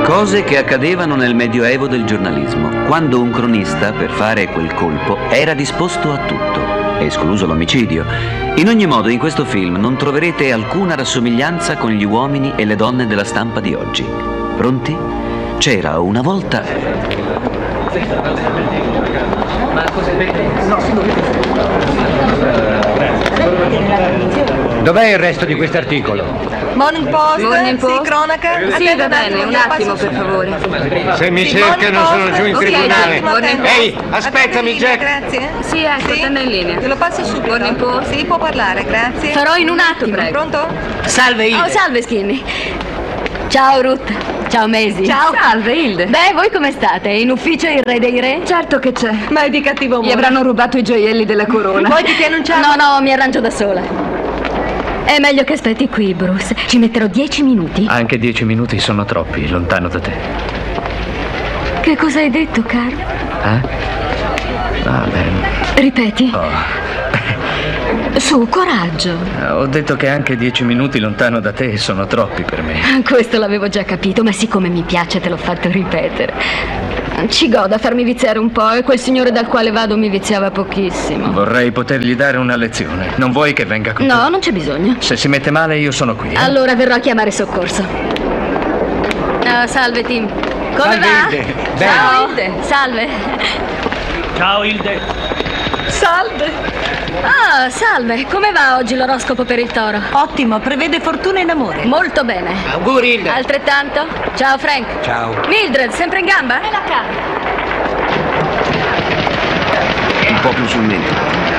Cose che accadevano nel medioevo del giornalismo, quando un cronista, per fare quel colpo, era disposto a tutto, escluso l'omicidio. In ogni modo, in questo film non troverete alcuna rassomiglianza con gli uomini e le donne della stampa di oggi. Pronti? C'era una volta... Dov'è il resto di quest'articolo? Morning Post? Morning Post? Sì, cronaca? Sì, va bene, un attimo per favore. Se mi cercano sono giù in tribunale. Ehi, aspettami, Jack. Grazie. Sì, ecco, tenga in linea. Te lo passo subito. Morning Post? Sì, può parlare, grazie. Farò in un attimo. Prego. Pronto? Salve, Hilde. Oh, salve, Skinny. Ciao, Ruth. Ciao, Maisie. Ciao. Salve, Hilde. Beh, voi come state? In ufficio il re dei re? Certo che c'è. Ma è di cattivo umore. Gli avranno rubato i gioielli della corona. Vuoi che ti annunciamo? No, mi arrangio da sola. È meglio che aspetti qui, Bruce. Ci metterò 10 minuti. Anche 10 minuti sono troppi, lontano da te. Che cosa hai detto, Carl? Va bene. Ripeti. Oh. Su, coraggio. Ho detto che anche 10 minuti lontano da te sono troppi per me. Questo l'avevo già capito, ma siccome mi piace te l'ho fatto ripetere. Ci godo a farmi viziare un po' e quel signore dal quale vado mi viziava pochissimo. Vorrei potergli dare una lezione. Non vuoi che venga con te? No, non c'è bisogno. Se si mette male io sono qui. Allora verrò a chiamare soccorso. Salve, Tim. Come Salve, va? Hilde. Ciao, Hilde. Salve. Ciao, Hilde. Salve. Ah, salve. Come va oggi l'oroscopo per il toro? Ottimo, prevede fortuna in amore. Molto bene. Auguri, Hilde. Altrettanto? Ciao, Frank. Ciao. Mildred, sempre in gamba? Un po' più sul mento.